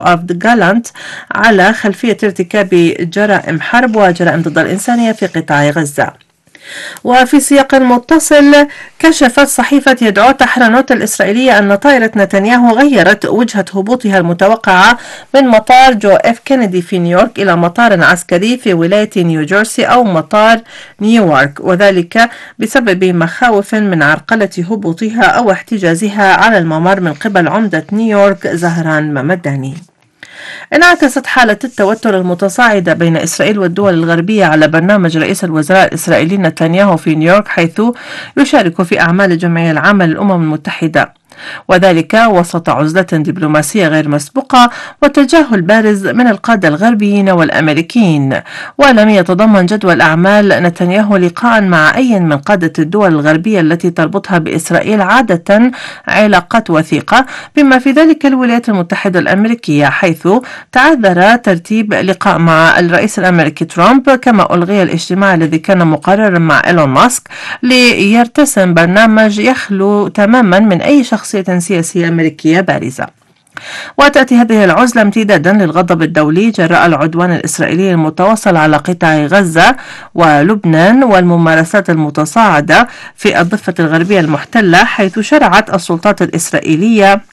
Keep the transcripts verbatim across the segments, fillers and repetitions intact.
of the Gallant على خلفية ارتكاب جرائم حرب وجرائم ضد الإنسانية في قطاع غزة. وفي سياق متصل، كشفت صحيفة يدعو تحرنوت الإسرائيلية أن طائرة نتنياهو غيرت وجهة هبوطها المتوقعة من مطار جو إف كينيدي في نيويورك إلى مطار عسكري في ولاية نيوجيرسي أو مطار نيويورك، وذلك بسبب مخاوف من عرقلة هبوطها أو احتجازها على الممر من قبل عمدة نيويورك زهران ممداني. انعكست حالة التوتر المتصاعدة بين إسرائيل والدول الغربية على برنامج رئيس الوزراء الإسرائيلي نتنياهو في نيويورك، حيث يشارك في أعمال الجمعية العامة للأمم المتحدة، وذلك وسط عزلة دبلوماسية غير مسبوقة وتجاهل بارز من القادة الغربيين والأمريكيين. ولم يتضمن جدول أعمال نتنياهو لقاء مع أي من قادة الدول الغربية التي تربطها بإسرائيل عادة علاقات وثيقة، بما في ذلك الولايات المتحدة الأمريكية، حيث تعذر ترتيب لقاء مع الرئيس الأمريكي ترامب، كما ألغي الاجتماع الذي كان مقررا مع إيلون ماسك ليرتسم برنامج يخلو تماما من أي شخصية سياسية أمريكية بارزة. وتأتي هذه العزلة امتدادا للغضب الدولي جراء العدوان الإسرائيلي المتواصل على قطاع غزة ولبنان والممارسات المتصاعدة في الضفة الغربية المحتلة، حيث شرعت السلطات الإسرائيلية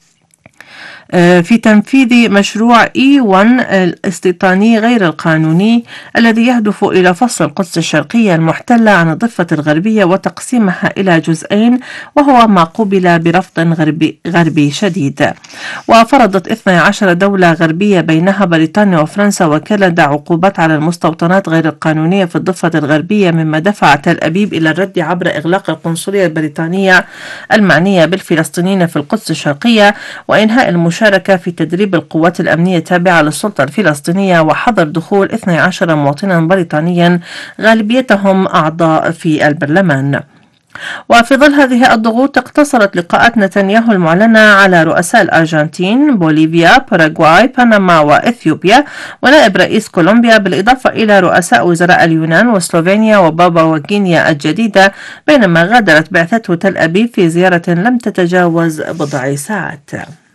في تنفيذ مشروع إي واحد الاستيطاني غير القانوني الذي يهدف إلى فصل القدس الشرقية المحتلة عن الضفة الغربية وتقسيمها إلى جزئين، وهو ما قوبل برفض غربي, غربي شديد. وفرضت اثنتي عشرة دولة غربية بينها بريطانيا وفرنسا وكندا عقوبات على المستوطنات غير القانونية في الضفة الغربية، مما دفع تل أبيب إلى الرد عبر إغلاق القنصلية البريطانية المعنية بالفلسطينيين في القدس الشرقية، وإنهاء المشاركة في تدريب القوات الأمنية التابعة للسلطة الفلسطينية، وحظر دخول اثني عشر مواطنا بريطانيا غالبيتهم أعضاء في البرلمان. وفي ظل هذه الضغوط، اقتصرت لقاءات نتنياهو المعلنة على رؤساء الأرجنتين، بوليفيا، باراغواي، بنما وإثيوبيا، ونائب رئيس كولومبيا، بالإضافة إلى رؤساء وزراء اليونان وسلوفينيا وبابا وغينيا الجديدة، بينما غادرت بعثته تل أبيب في زيارة لم تتجاوز بضع ساعات.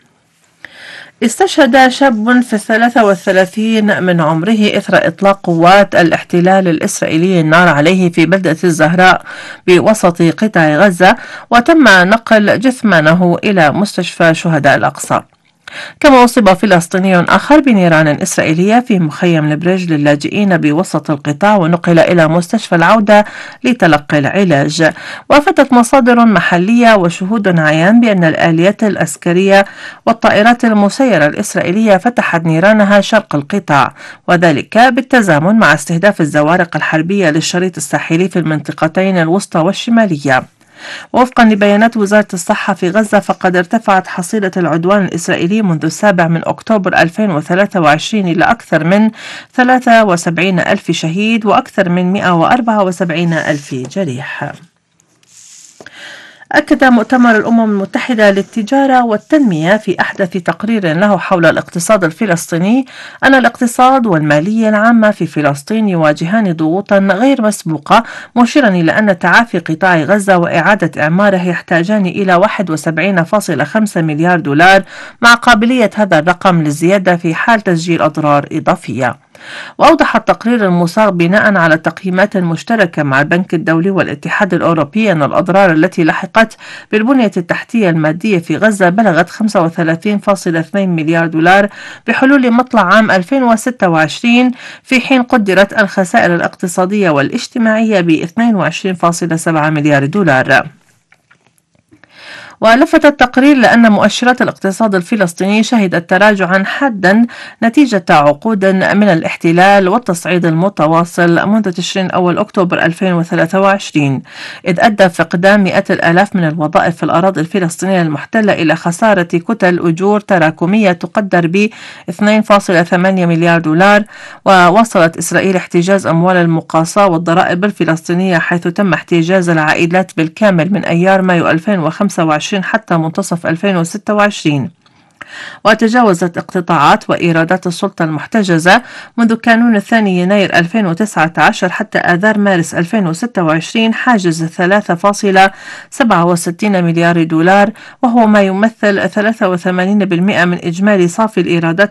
استشهد شاب في الثلاثة والثلاثين من عمره إثر إطلاق قوات الاحتلال الإسرائيلي النار عليه في بلدة الزهراء بوسط قطاع غزة، وتم نقل جثمانه إلى مستشفى شهداء الأقصى. كما أصيب فلسطيني آخر بنيران إسرائيلية في مخيم البريج للاجئين بوسط القطاع، ونقل إلى مستشفى العودة لتلقي العلاج. وأفادت مصادر محلية وشهود عيان بأن الآليات العسكرية والطائرات المسيرة الإسرائيلية فتحت نيرانها شرق القطاع، وذلك بالتزامن مع استهداف الزوارق الحربية للشريط الساحلي في المنطقتين الوسطى والشمالية. وفقا لبيانات وزارة الصحة في غزة، فقد ارتفعت حصيلة العدوان الإسرائيلي منذ السابع من أكتوبر ألفين وثلاثة وعشرين إلى أكثر من ثلاثة وسبعين ألف شهيد وأكثر من مئة وأربعة وسبعين ألف جريح. أكد مؤتمر الأمم المتحدة للتجارة والتنمية في أحدث تقرير له حول الاقتصاد الفلسطيني أن الاقتصاد والمالية العامة في فلسطين يواجهان ضغوطا غير مسبوقة، مشيرا إلى أن تعافي قطاع غزة وإعادة إعماره يحتاجان إلى واحد وسبعين فاصلة خمسة مليار دولار، مع قابلية هذا الرقم للزيادة في حال تسجيل أضرار إضافية. وأوضح التقرير المصاغ بناء على تقييمات مشتركة مع البنك الدولي والاتحاد الأوروبي أن الأضرار التي لحقت بالبنية التحتية المادية في غزة بلغت خمسة وثلاثين فاصلة اثنين مليار دولار بحلول مطلع عام ألفين وستة وعشرين، في حين قدرت الخسائر الاقتصادية والاجتماعية ب اثنين وعشرين فاصلة سبعة مليار دولار. ولفت التقرير لأن مؤشرات الاقتصاد الفلسطيني شهدت تراجعا حادا نتيجة عقود من الاحتلال والتصعيد المتواصل منذ تشرين أول أكتوبر ألفين وثلاثة وعشرين، إذ أدى فقدان مئات الآلاف من الوظائف في الأراضي الفلسطينية المحتلة إلى خسارة كتل أجور تراكمية تقدر ب اثنين فاصلة ثمانية مليار دولار. وواصلت إسرائيل احتجاز أموال المقاصة والضرائب الفلسطينية، حيث تم احتجاز العائلات بالكامل من أيار مايو ألفين وخمسة وعشرين حتى منتصف ألفين وستة وعشرين. وتجاوزت اقتطاعات وإيرادات السلطة المحتجزة منذ كانون الثاني يناير ألفين وتسعة عشر حتى آذار مارس ألفين وستة وعشرين حاجز ثلاثة فاصلة سبعة وستين مليار دولار، وهو ما يمثل ثلاثة وثمانين بالمئة من إجمالي صافي الإيرادات